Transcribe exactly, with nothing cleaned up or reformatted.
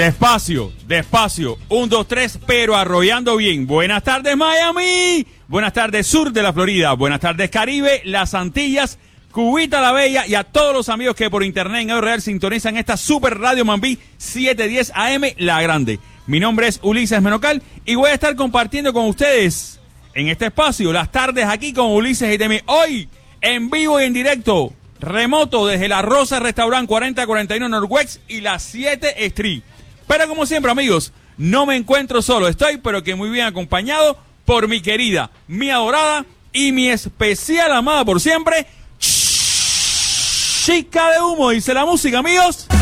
Despacio, despacio, un, dos, tres, pero arrollando bien. Buenas tardes, Miami. Buenas tardes, sur de la Florida. Buenas tardes, Caribe, las Antillas, Cubita la Bella y a todos los amigos que por internet en El Real sintonizan esta super radio Mambí setecientos diez A M, La Grande. Mi nombre es Ulises Menocal y voy a estar compartiendo con ustedes en este espacio las tardes aquí con Ulises y Temi. Hoy, en vivo y en directo, remoto desde La Rosa Restaurant cuarenta cuarenta y uno Northwest y la siete Street. Pero como siempre, amigos, no me encuentro solo. Estoy, pero que muy bien acompañado por mi querida, mi adorada y mi especial amada por siempre, Chica de Humo. Dice la música, amigos.